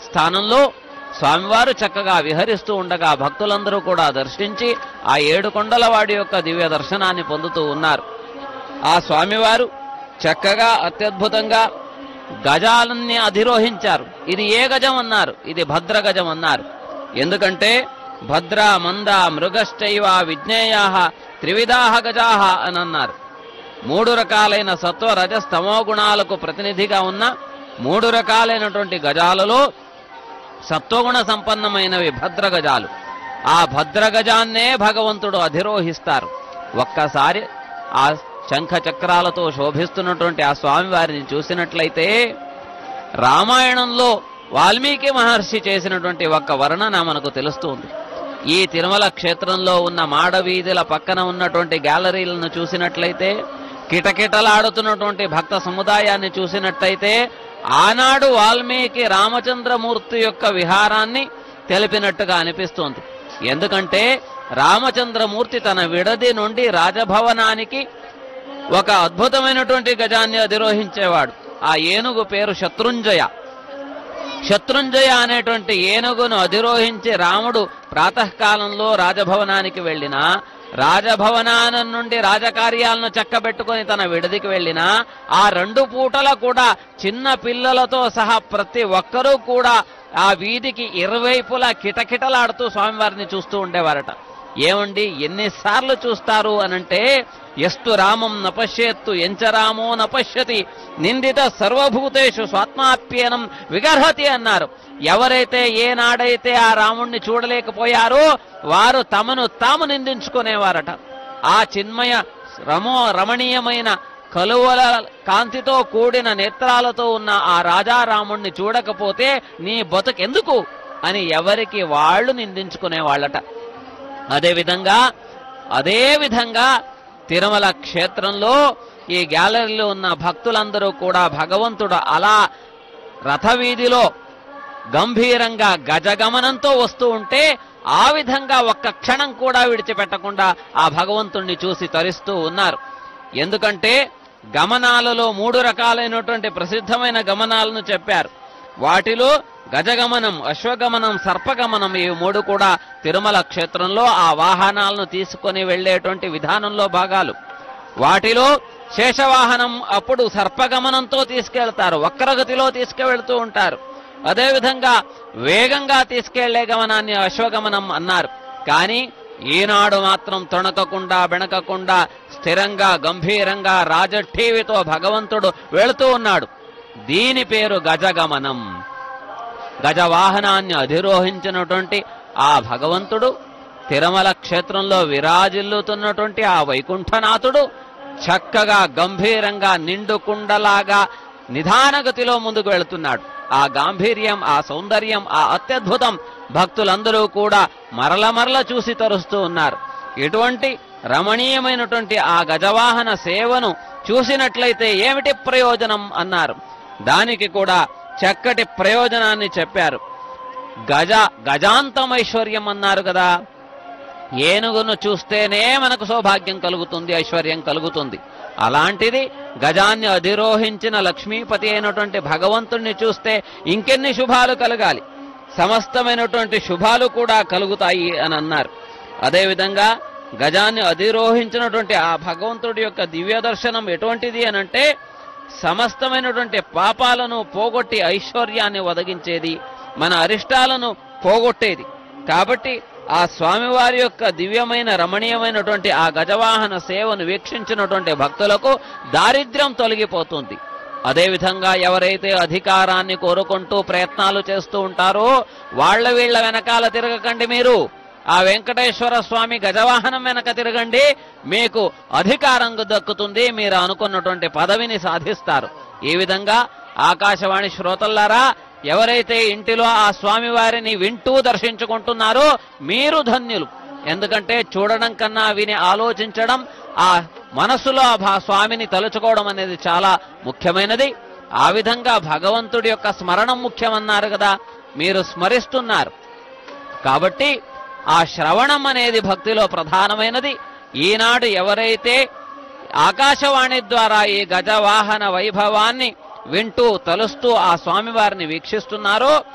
స్థానంలో స్వామివారు చక్కగా విహరిస్తూ ఉండగా భక్తులందరూ కూడా దర్శించి ఆ 7 కొండల వాడి యొక్క దివ్య దర్శనాన్ని పొందుతూ ఉన్నారు. ఆ స్వామివారు చక్కగా అత్యద్భుతంగా గజాలన్నీ అధిరోహించారు. ఇది ఏ గజం అన్నారు? ఇది భద్ర గజం అన్నారు. ఎందుకంటే భద్ర మంద మృగశ్చైవ విజ్ఞేయాః త్రివిధాః గజాః అని అన్నారు. 3 రకాలైన సత్వ రజస్తమో గుణాలకు ప్రతినిధిగా ఉన్న 3 రకాలైనటువంటి గజాలలో సత్వగుణ సంపన్నమైనవి భద్ర గజాలు. ఆ భద్ర గజాన్నే భగవంతుడు అధిరోహిస్తారు. ఒక్కసారి ఆ శంఖ చక్రాలతో శోభిస్తున్నటువంటి ఆ స్వామివారిని చూసినట్లయితే రామాయణంలో వాల్మీకి మహర్షి చేసినటువంటి ఒక్క వర్ణన మనకు తెలుస్తుంది. ఈ తిరుమల క్షేత్రంలో ఉన్న మాడవీధుల పక్కన ఉన్నటువంటి గ్యాలరీలను చూసినట్లయితే, కిటకిటలాడుతున్నటువంటి భక్త సముదాయాన్ని చూసినట్లయితే ఆనాడు వాల్మీకి రామచంద్రమూర్తి యొక్క విహారాన్ని తెలిపినట్టుగా అనిపిస్తోంది. ఎందుకంటే రామచంద్రమూర్తి తన విడది నుండి రాజభవనానికి ఒక అద్భుతమైనటువంటి గజాన్ని అధిరోహించేవాడు. ఆ ఏనుగు పేరు శత్రుంజయ. శత్రుంజయ అనేటువంటి ఏనుగును అధిరోహించి రాముడు ప్రాతకాలంలో రాజభవనానికి వెళ్ళినా, రాజభవనానం నుండి రాజకార్యాలను చక్కబెట్టుకొని తన విడదికి వెళ్ళినా, ఆ 2 పూటల కూడా చిన్న పిల్లలతో సహా ప్రతి ఒక్కరూ కూడా ఆ వీధికి ఇరువైపులా కిటకిటలాడుతూ స్వామివారిని చూస్తూ ఉండేవారట. ఏమండి, ఎన్నిసార్లు చూస్తారు అనంటే, ఎస్తు రామం నపశ్యేత్తు ఎంచరామో నపశ్యతి నిందిత సర్వభూతేషు స్వాత్మాప్యేనం విగర్హతి అన్నారు. ఎవరైతే ఏనాడైతే ఆ రాముణ్ణి చూడలేకపోయారో వారు తమను తాము నిందించుకునేవారట. ఆ చిన్మయ రమణీయమైన కలువల కాంతితో కూడిన నేత్రాలతో ఉన్న ఆ రాజారాముణ్ణి చూడకపోతే నీ బతుకెందుకు అని ఎవరికి వాళ్ళు నిందించుకునేవాళ్ళట. అదేవిధంగా తిరుమల క్షేత్రంలో ఈ గ్యాలరీలో ఉన్న భక్తులందరూ కూడా భగవంతుడు అలా రథవీధిలో గంభీరంగా గజగమనంతో వస్తూ ఉంటే ఆ విధంగా ఒక్క క్షణం కూడా విడిచిపెట్టకుండా ఆ భగవంతుణ్ణి చూసి తరిస్తూ ఉన్నారు. ఎందుకంటే గమనాలలో 3 రకాలైనటువంటి ప్రసిద్ధమైన గమనాలను చెప్పారు. వాటిలో గజగమనం, అశ్వగమనం, సర్పగమనం, ఈ 3 కూడా తిరుమల క్షేత్రంలో ఆ వాహనాలను తీసుకొని వెళ్లేటువంటి విధానంలో భాగాలు. వాటిలో శేషవాహనం అప్పుడు సర్పగమనంతో తీసుకెళ్తారు, వక్రగతిలో తీసుకువెళ్తూ ఉంటారు. అదేవిధంగా వేగంగా తీసుకెళ్లే గమనాన్ని అశ్వగమనం అన్నారు. కానీ ఈనాడు మాత్రం తొణకకుండా బెణకకుండా స్థిరంగా గంభీరంగా రాజఠీవితో భగవంతుడు వెళుతూ ఉన్నాడు. దీని పేరు గజగమనం. గజవాహనాన్ని అధిరోహించినటువంటి ఆ భగవంతుడు, తిరుమల క్షేత్రంలో విరాజిల్లుతున్నటువంటి ఆ వైకుంఠనాథుడు చక్కగా గంభీరంగా నిండుకుండలాగా నిదానగతిలో ముందుకు వెళుతున్నాడు. ఆ గాంభీర్యం, ఆ సౌందర్యం, ఆ అత్యద్భుతం భక్తులందరూ కూడా మరల చూసి తరుస్తూ ఉన్నారు. ఎటువంటి రమణీయమైనటువంటి ఆ గజవాహన సేవను చూసినట్లయితే ఏమిటి ప్రయోజనం అన్నారు. దానికి కూడా చక్కటి ప్రయోజనాన్ని చెప్పారు. గజాంతమైశ్వర్యం అన్నారు కదా. ఏనుగును చూస్తేనే మనకు సౌభాగ్యం కలుగుతుంది, ఐశ్వర్యం కలుగుతుంది. అలాంటిది గజాన్ని అధిరోహించిన లక్ష్మీపతి అయినటువంటి భగవంతుణ్ణి చూస్తే ఇంకెన్ని శుభాలు కలగాలి, సమస్తమైనటువంటి శుభాలు కూడా కలుగుతాయి అని అన్నారు. అదేవిధంగా గజాన్ని అధిరోహించినటువంటి ఆ భగవంతుడి యొక్క దివ్య దర్శనం ఎటువంటిది అనంటే, సమస్తమైనటువంటి పాపాలను పోగొట్టి ఐశ్వర్యాన్ని ఒదగించేది, మన అరిష్టాలను పోగొట్టేది. కాబట్టి ఆ స్వామివారి యొక్క దివ్యమైన రమణీయమైనటువంటి ఆ గజవాహన సేవను వీక్షించినటువంటి భక్తులకు దారిద్ర్యం తొలగిపోతుంది. అదేవిధంగా ఎవరైతే అధికారాన్ని కోరుకుంటూ ప్రయత్నాలు చేస్తూ ఉంటారో వీళ్ళ వెనకాల తిరగకండి. మీరు ఆ వెంకటేశ్వర స్వామి గజవాహనం వెనక తిరగండి, మీకు అధికారం దక్కుతుంది, మీరు అనుకున్నటువంటి పదవిని సాధిస్తారు. ఈ విధంగా ఆకాశవాణి శ్రోతల్లారా, ఎవరైతే ఇంటిలో ఆ స్వామివారిని వింటూ దర్శించుకుంటున్నారో మీరు ధన్యులు. ఎందుకంటే చూడడం కన్నా విని ఆలోచించడం, ఆ మనసులో ఆ స్వామిని తలుచుకోవడం అనేది చాలా ముఖ్యమైనది. ఆ విధంగా భగవంతుడి యొక్క స్మరణం ముఖ్యమన్నారు కదా, మీరు స్మరిస్తున్నారు కాబట్టి ఆ శ్రవణం అనేది భక్తిలో ప్రధానమైనది. ఈనాడు ఎవరైతే ఆకాశవాణి ద్వారా ఈ గజవాహన వైభవాన్ని వింటూ తలుస్తూ ఆ స్వామివారిని వీక్షిస్తున్నారో